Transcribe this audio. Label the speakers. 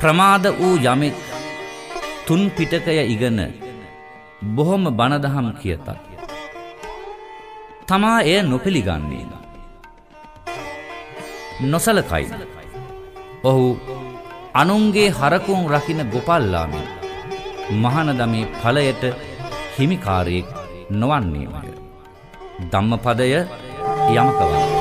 Speaker 1: ප්‍රමාද වූ යමෙක් තුන් පිටකය ඉගෙන බොහොම බණදහම් කියතත් තමා එය නොපිළිගන්නේ නොසලකයි. ඔහු අනුන්ගේ හරකුන් රකින්න ගොපල්ලාමෙන් මහානදමේ ඵලයට හිමිකාරයෙක් නොවන්නේමය. ධම්මපදය යමකවයි.